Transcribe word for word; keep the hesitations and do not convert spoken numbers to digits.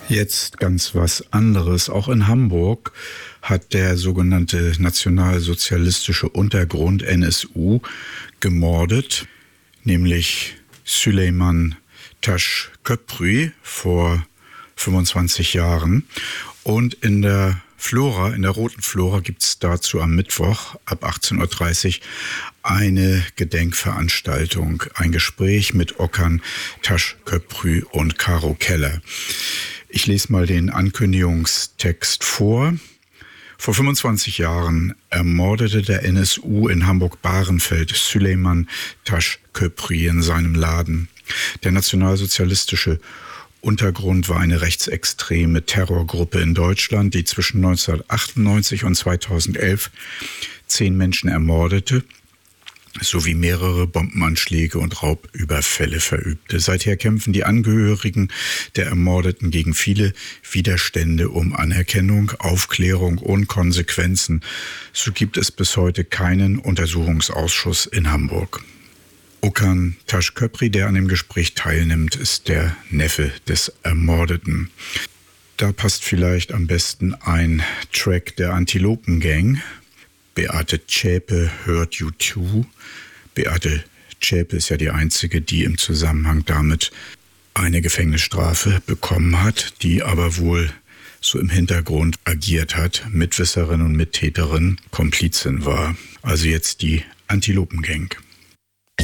Jetzt ganz was anderes. Auch in Hamburg hat der sogenannte nationalsozialistische Untergrund N S U gemordet, nämlich Süleyman Taş-Köprü vor fünfundzwanzig Jahren. Und in der Flora, in der Roten Flora, gibt es dazu am Mittwoch ab achtzehn Uhr dreißig eine Gedenkveranstaltung, ein Gespräch mit Okan Taş-Köprü und Caro Keller. Ich lese mal den Ankündigungstext vor. Vor fünfundzwanzig Jahren ermordete der N S U in Hamburg-Bahrenfeld Süleyman Taş-Köprü in seinem Laden. Der nationalsozialistische Untergrund war eine rechtsextreme Terrorgruppe in Deutschland, die zwischen neunzehnhundertachtundneunzig und zweitausendelf zehn Menschen ermordete, sowie mehrere Bombenanschläge und Raubüberfälle verübte. Seither kämpfen die Angehörigen der Ermordeten gegen viele Widerstände um Anerkennung, Aufklärung und Konsequenzen. So gibt es bis heute keinen Untersuchungsausschuss in Hamburg. Okan Taş-Köprü, der an dem Gespräch teilnimmt, ist der Neffe des Ermordeten. Da passt vielleicht am besten ein Track der Antilopen Gang. Beate Zschäpe hört You Too. Beate Zschäpe ist ja die einzige, die im Zusammenhang damit eine Gefängnisstrafe bekommen hat, die aber wohl so im Hintergrund agiert hat, Mitwisserin und Mittäterin, Komplizin war. Also jetzt die Antilopen Gang.